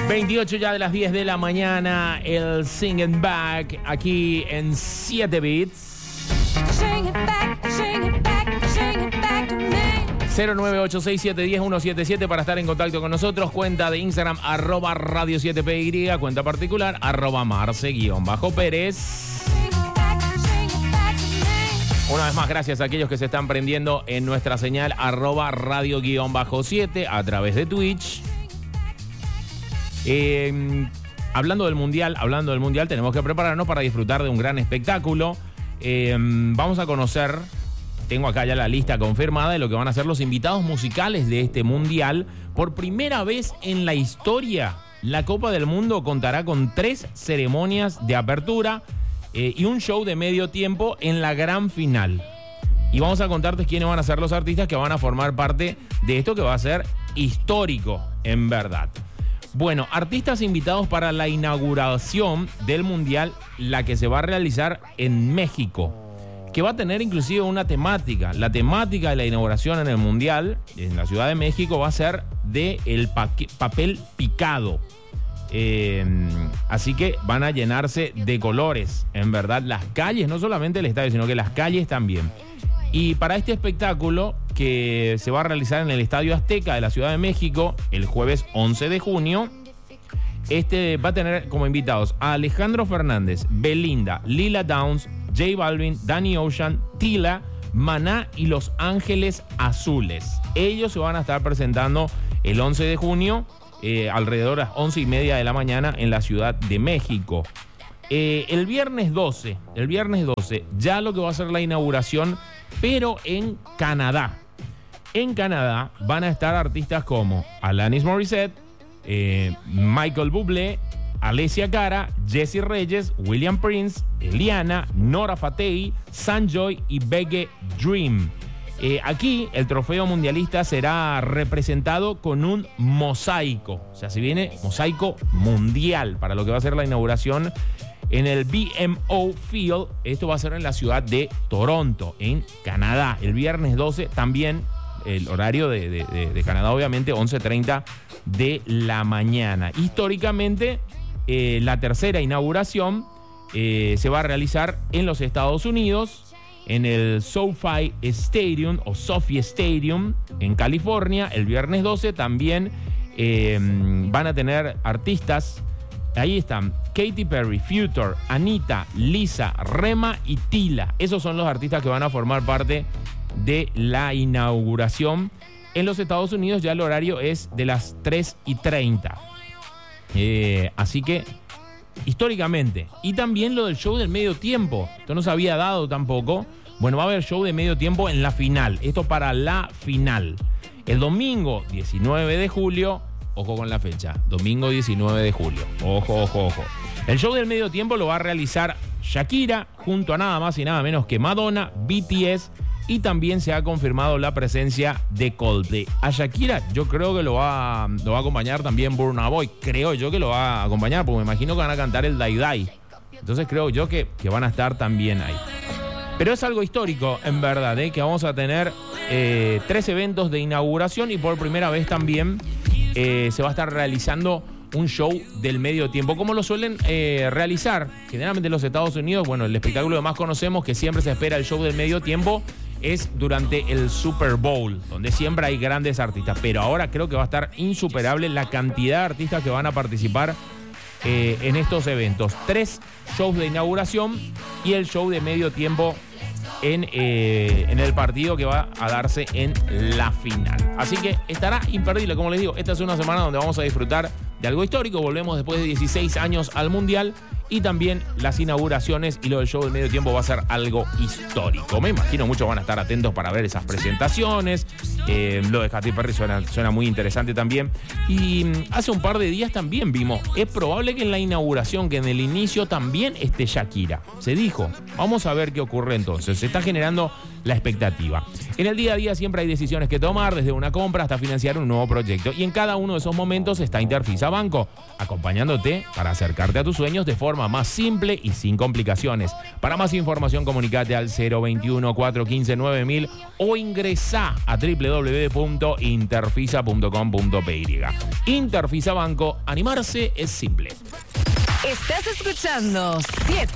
28 ya de las 10 de la mañana, el Singing Back aquí en 7 Bits. 0986710177 para estar en contacto con nosotros. Cuenta de Instagram @Radio 7PY, cuenta particular @Marce_Pérez. Una vez más, gracias a aquellos que se están prendiendo en nuestra señal @Radio_7 a través de Twitch. Hablando del mundial, tenemos que prepararnos para disfrutar de un gran espectáculo. Vamos a conocer, tengo acá ya la lista confirmada de lo que van a ser los invitados musicales de este mundial. Por primera vez en la historia, la Copa del Mundo contará con 3 ceremonias de apertura y un show de medio tiempo en la gran final. Y vamos a contarte quiénes van a ser los artistas que van a formar parte de esto que va a ser histórico, en verdad. Bueno, artistas invitados para la inauguración del Mundial, la que se va a realizar en México, que va a tener inclusive una temática. La temática de la inauguración en el Mundial, en la Ciudad de México, va a ser de el papel picado. Así que van a llenarse de colores, en verdad, las calles, no solamente el estadio, sino que las calles también. Y para este espectáculo, que se va a realizar en el Estadio Azteca de la Ciudad de México el jueves 11 de junio, va a tener como invitados a Alejandro Fernández, Belinda, Lila Downs, J Balvin, Danny Ocean, Tila, Maná y Los Ángeles Azules. Ellos se van a estar presentando el 11 de junio, alrededor de las 11:30 de la mañana en la Ciudad de México. El viernes 12, ya lo que va a ser la inauguración, pero en Canadá. En Canadá van a estar artistas como Alanis Morissette, Michael Bublé, Alessia Cara, Jessie Reyes, William Prince, Eliana, Nora Fatei, Sanjoy y Bege Dream. Aquí el trofeo mundialista será representado con un mosaico. O sea, se viene mosaico mundial para lo que va a ser la inauguración en el BMO Field. Esto va a ser en la ciudad de Toronto, en Canadá. El viernes 12 también, el horario de Canadá, obviamente, 11:30 de la mañana. Históricamente, la tercera inauguración se va a realizar en los Estados Unidos, en el SoFi Stadium o Sophie Stadium en California. El viernes 12 también van a tener artistas. Ahí están Katy Perry, Future, Anita, Lisa, Rema y Tila. Esos son los artistas que van a formar parte de la inauguración. En los Estados Unidos ya el horario es de las 3:30. Así que históricamente. Y también lo del show del medio tiempo. Esto no se había dado tampoco. Bueno, va a haber show de medio tiempo en la final. Esto para la final. El domingo 19 de julio. Ojo con la fecha. Domingo 19 de julio. Ojo. El show del medio tiempo lo va a realizar Shakira junto a nada más y nada menos que Madonna, BTS, y también se ha confirmado la presencia de Coldplay. A Shakira yo creo que lo va a acompañar también Burna Boy. Creo yo que lo va a acompañar, porque me imagino que van a cantar el Dai Dai. Entonces creo yo que van a estar también ahí. Pero es algo histórico, en verdad, que vamos a tener 3 eventos de inauguración y por primera vez también se va a estar realizando un show del medio tiempo, como lo suelen realizar generalmente en los Estados Unidos. Bueno, el espectáculo que más conocemos, que siempre se espera el show del medio tiempo, es durante el Super Bowl, donde siempre hay grandes artistas. Pero ahora creo que va a estar insuperable la cantidad de artistas que van a participar en estos eventos. 3 shows de inauguración y el show de medio tiempo en el partido que va a darse en la final. Así que estará imperdible, como les digo. Esta es una semana donde vamos a disfrutar de algo histórico. Volvemos después de 16 años al Mundial, y también las inauguraciones y lo del show del medio tiempo va a ser algo histórico. Me imagino muchos van a estar atentos para ver esas presentaciones. Lo de Katy Perry suena muy interesante también. Y hace un par de días también vimos, es probable que en la inauguración, que en el inicio también esté Shakira. Se dijo, vamos a ver qué ocurre entonces. Se está generando la expectativa. En el día a día siempre hay decisiones que tomar, desde una compra hasta financiar un nuevo proyecto. Y en cada uno de esos momentos está Interfisa Banco, acompañándote para acercarte a tus sueños de forma más simple y sin complicaciones. Para más información, comunicate al 021-415-9000 o ingresá a www www.interfisa.com.py. Interfisa Banco, animarse es simple. Estás escuchando 7